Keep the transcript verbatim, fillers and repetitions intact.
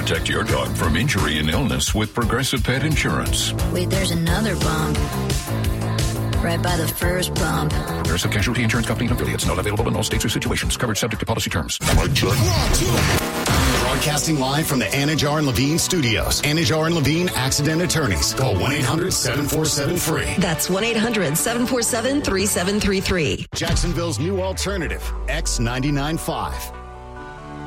Protect your dog from injury and illness with Progressive Pet Insurance. Wait, there's another bump. Right by the first bump. Progressive Casualty Insurance Company and affiliates. Not available in all states or situations. Coverage subject to policy terms. Broadcasting live from the Anajar and Levine studios. Anajar and Levine Accident Attorneys. Call one eight hundred seven four seven free. That's one eight hundred seven four seven three seven three three. Jacksonville's new alternative, X ninety-nine point five.